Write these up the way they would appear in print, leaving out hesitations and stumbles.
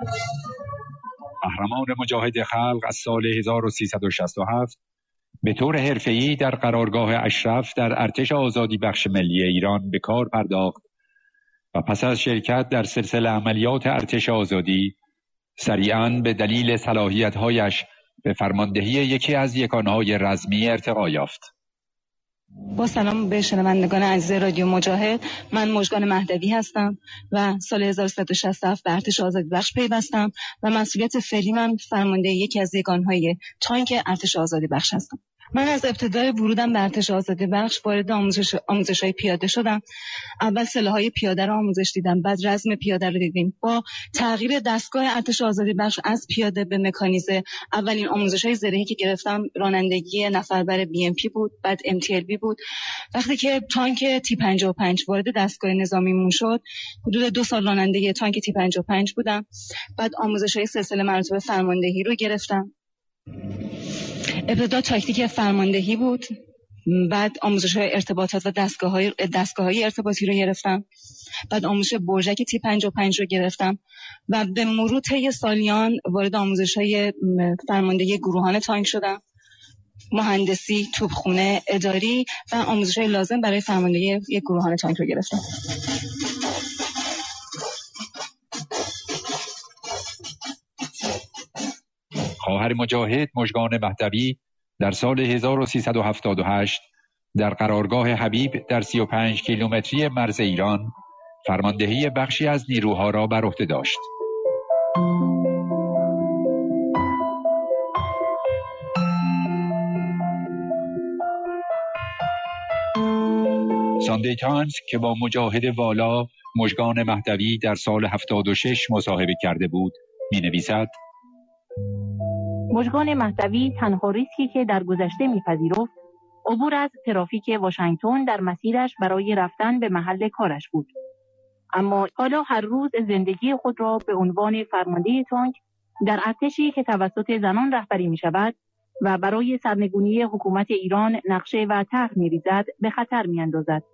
قهرمان مجاهد خلق از سال 1367 به طور حرفه‌ای در قرارگاه اشرف در ارتش آزادی بخش ملی ایران به کار پرداخت و پس از شرکت در سلسله عملیات ارتش آزادی سریعاً به دلیل صلاحیت‌هایش به فرماندهی یکی از یکانهای رزمی ارتقا یافت. با سلام به شنوندگان عزیز رادیو مجاهد، من مژگان مهدوی هستم و سال 1367 به ارتش آزادی بخش پیوستم و مسئولیت فعلی من فرماندهی یکی از یگانهای تانک ارتش آزادی بخش هستم. من از ابتدای ورودم به ارتش آزادی بخش وارد آموزش‌های پیاده شدم. اول سلاح‌های پیاده رو آموزش دیدم، بعد رزم پیاده رو دیدیم. با تغییر دستگاه ارتش آزادی بخش از پیاده به مکانیزه، اولین آموزش‌های زرهی که گرفتم رانندگی نفربر BMP بود، بعد MTLB بود. وقتی که تانک T55 وارد دستگاه نظامیمون شد، حدود 2 سال رانندگی تانک T55 بودم. بعد آموزش‌های سلسله مراتب فرماندهی رو گرفتم. ابتدا تاکتیک فرماندهی بود، بعد آموزش‌های ارتباطات و دستگاه‌های ارتباطی رو گرفتم، بعد آموزش برژک T55 رو گرفتم و به مرور طی سالیان وارد آموزش‌های فرماندهی گروهان تانک شدم، مهندسی، توپخونه، اداری و آموزش‌های لازم برای فرماندهی یک گروهان تانک رو گرفتم. خواهر مجاهد مژگان مهدوی در سال 1378 در قرارگاه حبیب در 35 کیلومتری مرز ایران فرماندهی بخشی از نیروها را بر عهده داشت. ساندی تایمز که با مجاهد والا مژگان مهدوی در سال 76 مصاحبه کرده بود می‌نویسد: مژگان مهدوی تنها ریسکی که در گذشته می‌پذیرفت عبور از ترافیک واشنگتن در مسیرش برای رفتن به محل کارش بود. اما حالا هر روز زندگی خود را به عنوان فرمانده تانک در ارتشی که توسط زنان رهبری می‌شود و برای سرنگونی حکومت ایران نقشه و طرح می‌ریزد به خطر می‌اندازد.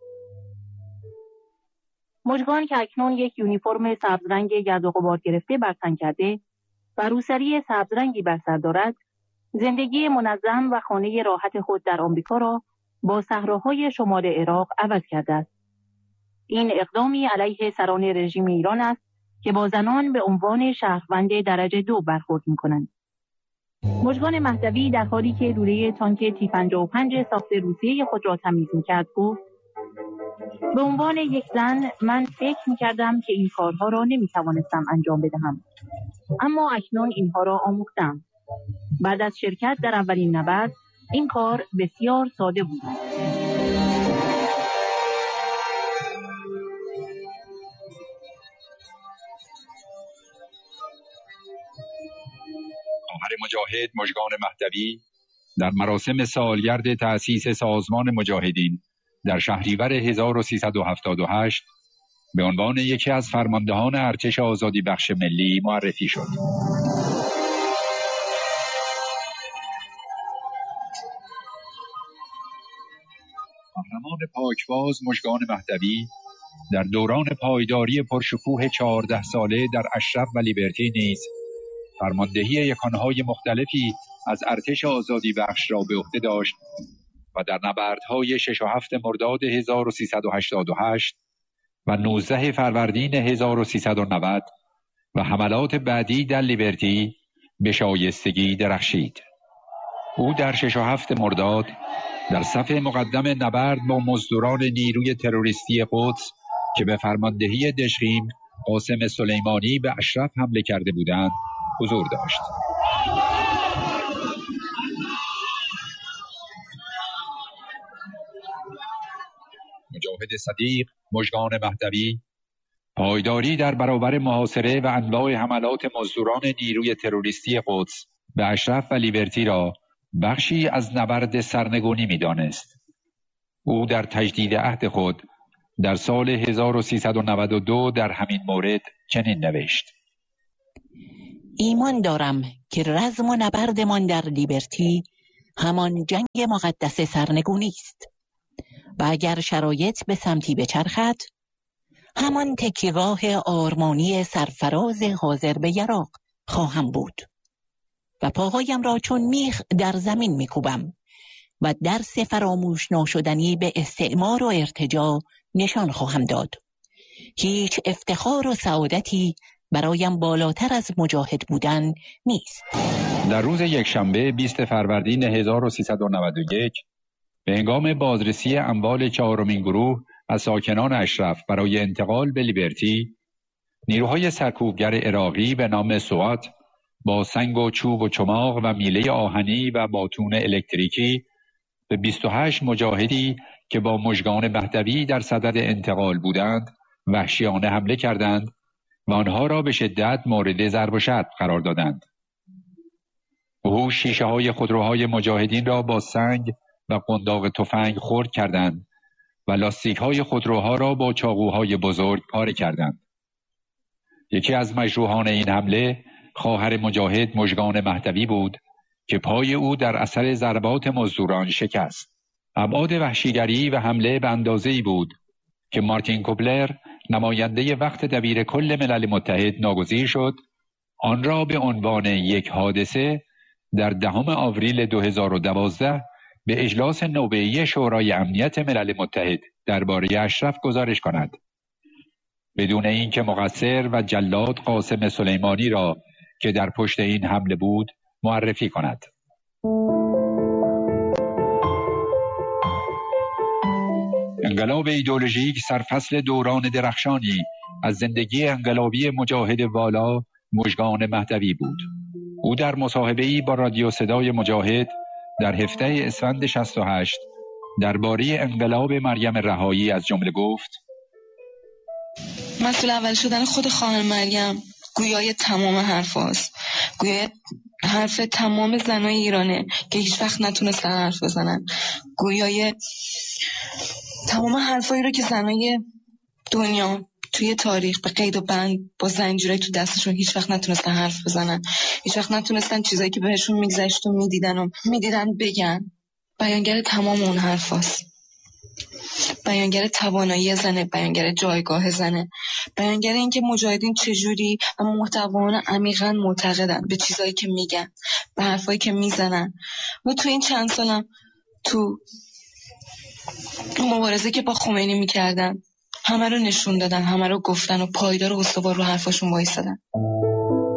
مژگان که اکنون یک یونیفرم سبزرنگ گرد و غبار گرفته بر تن کرده و روسری سبزرنگی بر سر دارد، زندگی منظم و خانه راحت خود در آمریکا را با صحراهای شمال عراق عوض کرده است. این اقدامی علیه سران رژیم ایران است که با زنان به عنوان شهروند درجه 2 برخورد می‌کنند. مژگان مهدوی در حالی که لوله تانک T55 ساخت روسیه خود را تمیز می‌کرد گفت: به عنوان یک زن من فکر می‌کردم که این کارها را نمی‌توانستم انجام بدهم، اما اکنون اینها را آموختم. بعد از شرکت در اولین نبرد این کار بسیار ساده بود. خواهر مجاهد مژگان مهدوی در مراسم سالگرد تأسیس سازمان مجاهدین در شهریور 1378 به عنوان یکی از فرماندهان ارتش آزادی بخش ملی معرفی شد. قهرمان پاکباز مژگان مهدوی در دوران پایداری پرشکوه 14 ساله در اشرف و لیبرتی نیز فرماندهی یکانهای مختلفی از ارتش آزادی بخش را به عهده داشت و در نبردهای 6 و 7 مرداد 1388 و 19 فروردین 1390 و حملات بعدی در لیبرتی به شایستگی درخشید. او در 6 و 7 مرداد در صف مقدم نبرد با مزدوران نیروی تروریستی قدس که به فرماندهی دژخیم قاسم سلیمانی به اشرف حمله کرده بودند حضور داشت. مجاهد صدیق مژگان مهدوی پایداری در برابر محاصره و انواع حملات مزدوران نیروی تروریستی قدس به اشرف و لیبرتی را بخشی از نبرد سرنگونی می‌دانست. او در تجدید عهد خود در سال 1392 در همین مورد چنین نوشت: ایمان دارم که رزم و نبردمان در لیبرتی همان جنگ مقدس سرنگونی است و اگر شرایط به سمتی بچرخد همان تکیه‌گاه آرمانی سرفراز حاضر به یراق خواهم بود و پاهایم را چون میخ در زمین میکوبم و درس فراموش ناشدنی به استعمار و ارتجاع نشان خواهم داد. هیچ افتخار و سعادتی برایم بالاتر از مجاهد بودن نیست. در روز یکشنبه 20 فروردین 1391 به هنگام بازرسی اموال چهارمین گروه از ساکنان اشرف برای انتقال به لیبرتی، نیروهای سرکوبگر عراقی به نام سوات با سنگ و چوب و چماق و میله آهنی و باتون الکتریکی به 28 مجاهدی که با مژگان مهدوی در صدد انتقال بودند وحشیانه حمله کردند و آنها را به شدت مورد ضرب و شتم قرار دادند. وحوش شیشه‌های خودروهای مجاهدین را با سنگ و قنداق تفنگ خرد کردند و لاستیک‌های خودروها را با چاقوهای بزرگ پاره کردند. یکی از مجروحان این حمله خواهر مجاهد مژگان مهدوی بود که پای او در اثر ضربات مزدوران شکست. ابعاد وحشیگری و حمله به اندازه‌ای بود که مارتین کوبلر، نماینده وقت دبیر کل ملل متحد، ناگزیر شد آن را به عنوان یک حادثه در 10 آوریل 2012 به اجلاس نوبه‌ای شورای امنیت ملل متحد درباره اشرف گزارش کند، بدون اینکه مقصر و جلاد قاسم سلیمانی را که در پشت این حمله بود معرفی کند. انقلاب ایدئولوژیک سرفصل دوران درخشانی از زندگی انقلابی مجاهد والا مژگان مهدوی بود. او در مصاحبه‌ای با رادیو صدای مجاهد در 17 اسفند 68 درباره انقلاب مریم رهایی از جمله گفت: مسئول اول شدن خود خانم مریم گویای تمام حرف هاست. گویای حرف تمام زنای ایرانه که هیچ وقت نتونستن حرف بزنن. گویای تمام حرفایی رو که زنای دنیا توی تاریخ به قید و بند با زنجیرای تو دستشون هیچ وقت نتونستن حرف بزنن. هیچ وقت نتونستن چیزایی که بهشون میگذشت و میدیدن بگن. بیانگر تمام اون حرف هاست. بیانگر توانایی زنه، بیانگر جایگاه زنه، بیانگر این که مجاهدین چجوری و محتوایانه عمیقاً معتقدن به چیزایی که میگن، به حرفایی که میزنن. و تو این چند سالم تو مبارزه که با خمینی میکردن همه رو نشون دادن، همه رو گفتن و پایدار و استوار رو حرفاشون وایسادن.